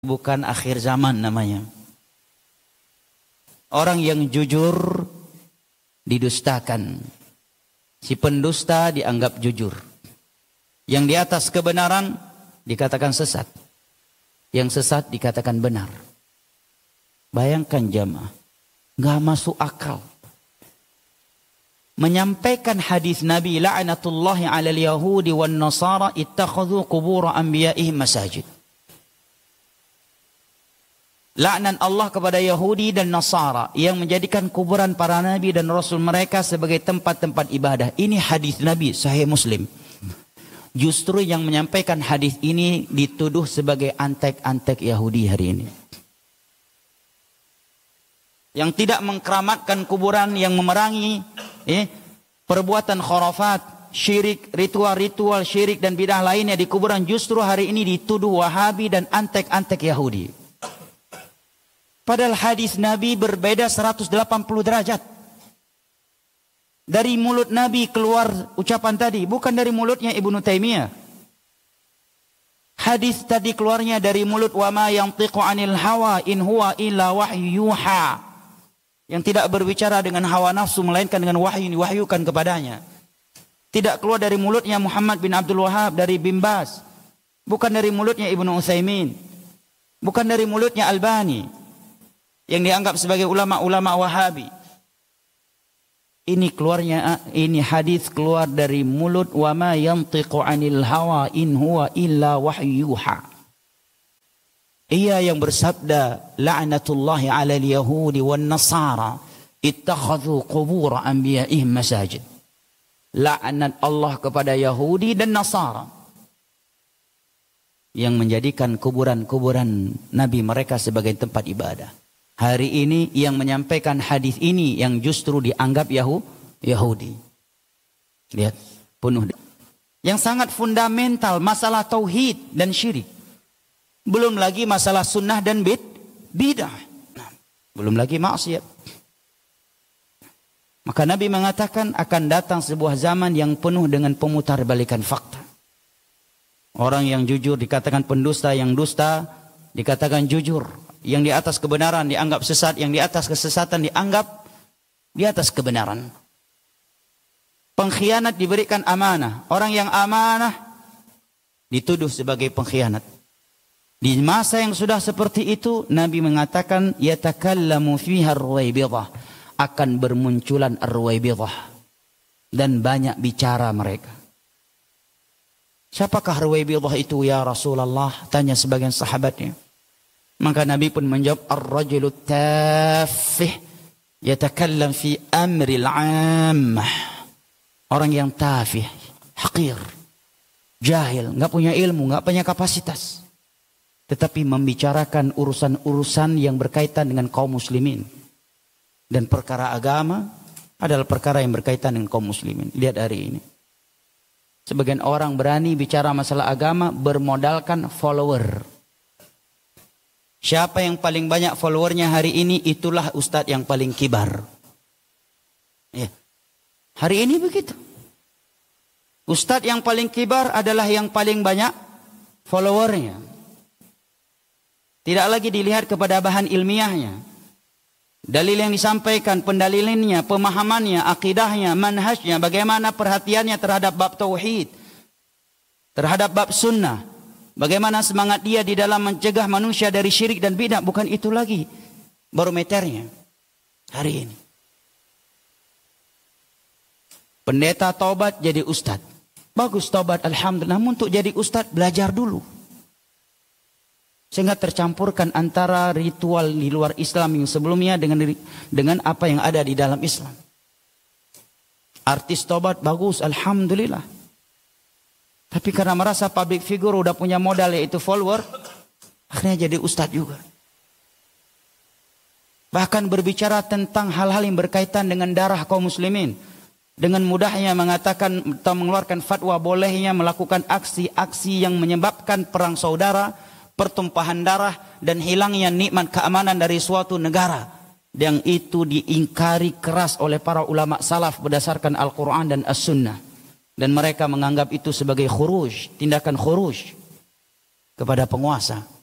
bukan akhir zaman namanya. Orang yang jujur didustakan. Si pendusta dianggap jujur. Yang di atas kebenaran dikatakan sesat. Yang sesat dikatakan benar. Bayangkan jamaah, nggak masuk akal. Menyampaikan hadis Nabi la'natullahi 'alal yahudi wan nasara ittakhadhu qubur anbiya'ihim masajid. Laknat Allah kepada Yahudi dan Nasara yang menjadikan kuburan para nabi dan rasul mereka sebagai tempat-tempat ibadah. Ini hadis Nabi Sahih Muslim. Justru yang menyampaikan hadis ini dituduh sebagai antek-antek Yahudi hari ini. Yang tidak mengkeramatkan kuburan, yang memerangi perbuatan khurafat, syirik, ritual-ritual syirik dan bidah lainnya di kuburan, justru hari ini dituduh Wahabi dan antek-antek Yahudi. Padahal hadis Nabi berbeda 180 derajat. Dari mulut Nabi keluar ucapan tadi, bukan dari mulutnya Ibnu Taimiyah. Hadis tadi keluarnya dari mulut wa ma yantiqu 'anil hawa in huwa illa wahyu yuha. Yang tidak berbicara dengan hawa nafsu melainkan dengan wahyu yang diwahyukan kepadanya. Tidak keluar dari mulutnya Muhammad bin Abdul Wahhab, dari Bin Baz. Bukan dari mulutnya Ibnu Utsaimin. Bukan dari mulutnya Albani yang dianggap sebagai ulama-ulama Wahabi. Ini hadis keluar dari mulut wa ma yantiqu 'anil hawa in huwa illa wahyu yuha. Ia yang bersabda la'natullahi 'alal yahudi wan nasara ittakhadhu qubur anbiya'ihim masajid. Laknat Allah kepada Yahudi dan Nasara yang menjadikan kuburan-kuburan nabi mereka sebagai tempat ibadah. Hari ini yang menyampaikan hadis ini yang justru dianggap Yahudi. Lihat, penuh. Yang sangat fundamental masalah tauhid dan syirik. Belum lagi masalah sunnah dan bidah. Belum lagi maksiat. Maka Nabi mengatakan akan datang sebuah zaman yang penuh dengan pemutarbalikan fakta. Orang yang jujur dikatakan pendusta, yang dusta dikatakan jujur. Yang di atas kebenaran dianggap sesat, yang di atas kesesatan dianggap di atas kebenaran. Pengkhianat diberikan amanah. Orang yang amanah dituduh sebagai pengkhianat. Di masa yang sudah seperti itu, Nabi mengatakan yatakallamu fiha ar-ruwaibidah, akan bermunculan ar-ruwaibidah dan banyak bicara mereka. Siapakah ruwaibidah itu ya Rasulullah? Tanya sebagian sahabatnya. Maka Nabi pun menjawab, ar-rajulut tafih yatakallam fi amril 'ammah. Orang yang tafih, hakir, jahil, enggak punya ilmu, enggak punya kapasitas, tetapi membicarakan urusan-urusan yang berkaitan dengan kaum muslimin. Dan perkara agama adalah perkara yang berkaitan dengan kaum muslimin. Lihat hari ini. Sebagian orang berani bicara masalah agama bermodalkan follower. Siapa yang paling banyak followernya hari ini, itulah ustadz yang paling kibar. Ya. Hari ini begitu. Ustadz yang paling kibar adalah yang paling banyak followernya. Tidak lagi dilihat kepada bahan ilmiahnya. Dalil yang disampaikan, pendalilannya, pemahamannya, akidahnya, manhajnya, bagaimana perhatiannya terhadap bab tauhid, terhadap bab sunnah. Bagaimana semangat dia di dalam mencegah manusia dari syirik dan bidah. Bukan itu lagi barometernya hari ini. Pendeta taubat jadi ustadz. Bagus taubat, alhamdulillah. Namun untuk jadi ustadz belajar dulu. Sehingga tercampurkan antara ritual di luar Islam yang sebelumnya dengan apa yang ada di dalam Islam. Artis taubat bagus, alhamdulillah. Tapi karena merasa public figure udah punya modal yaitu follower, akhirnya jadi ustadz juga. Bahkan berbicara tentang hal-hal yang berkaitan dengan darah kaum muslimin. Dengan mudahnya mengatakan atau mengeluarkan fatwa bolehnya melakukan aksi-aksi yang menyebabkan perang saudara, pertumpahan darah, dan hilangnya nikmat keamanan dari suatu negara. Yang itu diingkari keras oleh para ulama salaf berdasarkan Al-Quran dan As-Sunnah. Dan mereka menganggap itu sebagai khuruj, tindakan khuruj kepada penguasa.